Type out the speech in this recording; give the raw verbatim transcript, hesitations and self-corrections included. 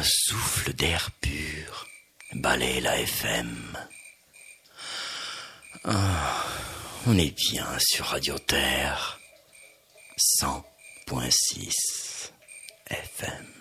un souffle d'air pur balaie la F M. Oh, on est bien sur Radio Terre, cent point six F M.